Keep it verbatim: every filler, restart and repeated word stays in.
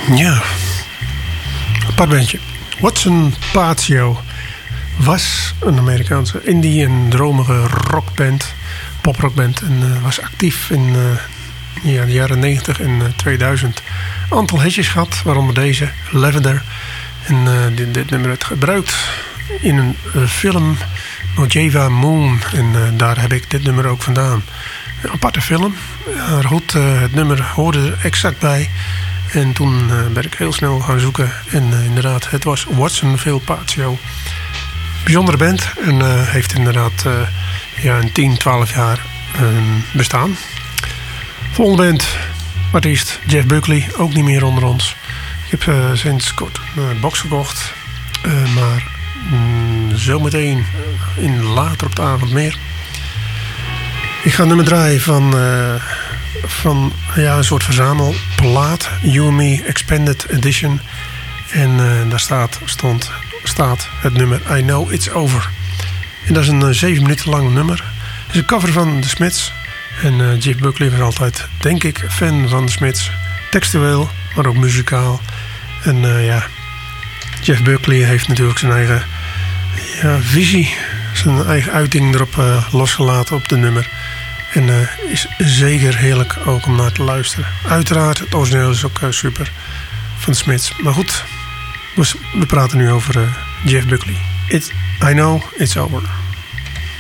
Ja, apart bandje. Watson Patio was een Amerikaanse indie en dromige rockband, poprockband. En uh, was actief in uh, ja, de jaren negentig en uh, tweeduizend. Een aantal hitjes gehad, waaronder deze, Lavender. En uh, dit, dit nummer werd gebruikt in een uh, film, Nojava Moon. En uh, daar heb ik dit nummer ook vandaan. Een aparte film. Maar goed, uh, het nummer hoorde er exact bij. En toen uh, ben ik heel snel gaan zoeken. En uh, inderdaad, het was Watsonville Patio. Bijzondere band. En uh, heeft inderdaad uh, ja, een tien, twaalf jaar uh, bestaan. Volgende band, artiest Jeff Buckley. Ook niet meer onder ons. Ik heb uh, sinds kort een box gekocht. Uh, maar mm, zometeen uh, in later op de avond meer. Ik ga nummer draaien van... Uh, van ja, een soort verzamelplaat. You and Me Expanded Edition. En uh, daar staat, stond, staat het nummer I Know It's Over. En dat is een uh, zeven minuten lang nummer. Het is een cover van de Smiths. En uh, Jeff Buckley was altijd, denk ik, fan van de Smiths. Textueel, maar ook muzikaal. En uh, ja, Jeff Buckley heeft natuurlijk zijn eigen ja, visie. Zijn eigen uiting erop uh, losgelaten op de nummer. En uh, is zeker heerlijk ook om naar te luisteren. Uiteraard, het origineel is ook uh, super van de Smiths. Maar goed, we praten nu over uh, Jeff Buckley. It, I Know It's Over.